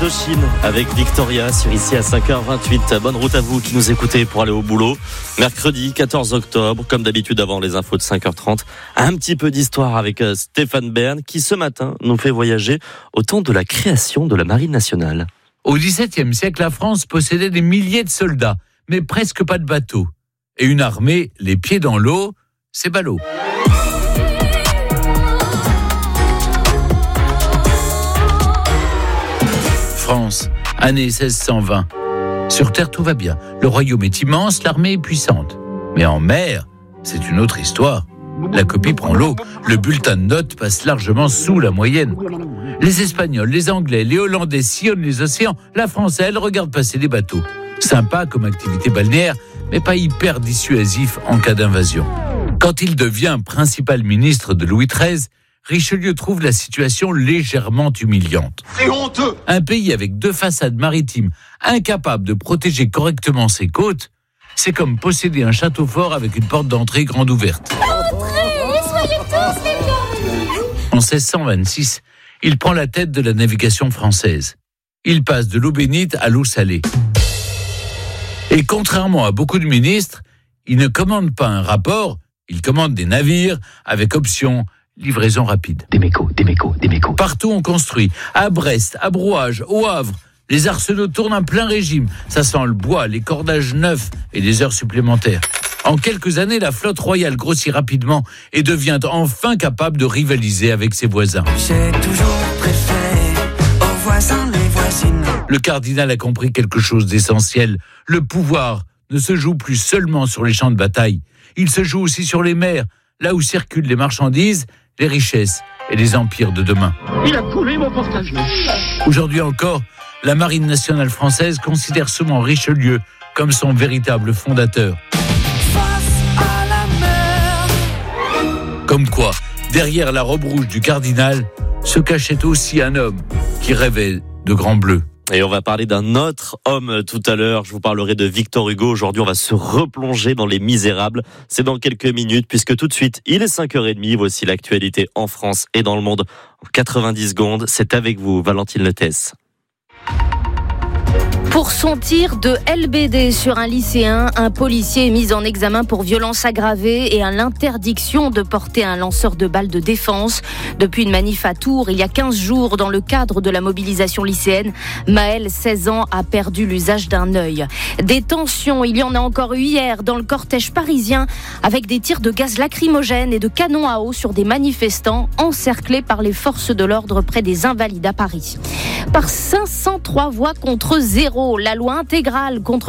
Indochine avec Victoria sur ici à 5h28. Bonne route à vous qui nous écoutez pour aller au boulot. Mercredi 14 octobre, comme d'habitude avant les infos de 5h30, un petit peu d'histoire avec Stéphane Bern qui ce matin nous fait voyager au temps de la création de la Marine nationale. Au XVIIe siècle, la France possédait des milliers de soldats, mais presque pas de bateaux. Et une armée, les pieds dans l'eau, c'est ballot. France, année 1620. Sur terre, tout va bien. Le royaume est immense, l'armée est puissante. Mais en mer, c'est une autre histoire. La copie prend l'eau. Le bulletin de notes passe largement sous la moyenne. Les Espagnols, les Anglais, les Hollandais sillonnent les océans. La France, elle, regarde passer des bateaux. Sympa comme activité balnéaire, mais pas hyper dissuasif en cas d'invasion. Quand il devient principal ministre de Louis XIII, Richelieu trouve la situation légèrement humiliante. C'est honteux! Un pays avec 2 façades maritimes, incapable de protéger correctement ses côtes, c'est comme posséder un château fort avec une porte d'entrée grande ouverte. Entrez, soyez tous les bienvenus! En 1626, il prend la tête de la navigation française. Il passe de l'eau bénite à l'eau salée. Et contrairement à beaucoup de ministres, il ne commande pas un rapport, il commande des navires avec option livraison rapide. Déméco. Partout on construit, à Brest, à Brouage, au Havre, les arsenaux tournent en plein régime. Ça sent le bois, les cordages neufs et les heures supplémentaires. En quelques années, la flotte royale grossit rapidement et devient enfin capable de rivaliser avec ses voisins. J'ai toujours préféré aux voisins les voisines. Le cardinal a compris quelque chose d'essentiel. Le pouvoir ne se joue plus seulement sur les champs de bataille. Il se joue aussi sur les mers, là où circulent les marchandises, les richesses et les empires de demain. Il a coulé mon portage. Aujourd'hui encore, la Marine nationale française considère souvent Richelieu comme son véritable fondateur. Face à la mer. Comme quoi, derrière la robe rouge du cardinal, se cachait aussi un homme qui rêvait de grand bleu. Et on va parler d'un autre homme tout à l'heure. Je vous parlerai de Victor Hugo. Aujourd'hui, on va se replonger dans Les Misérables. C'est dans quelques minutes, puisque tout de suite, il est 5h30. Voici l'actualité en France et dans le monde en 90 secondes. C'est avec vous, Valentine Letès. Pour son tir de LBD sur un lycéen, un policier est mis en examen pour violence aggravée et à l'interdiction de porter un lanceur de balles de défense. Depuis une manif à Tours, il y a 15 jours, dans le cadre de la mobilisation lycéenne, Maël, 16 ans, a perdu l'usage d'un œil. Des tensions, il y en a encore eu hier dans le cortège parisien, avec des tirs de gaz lacrymogène et de canons à eau sur des manifestants encerclés par les forces de l'ordre près des Invalides à Paris. Par 503 voix contre 0, la loi intégrale contre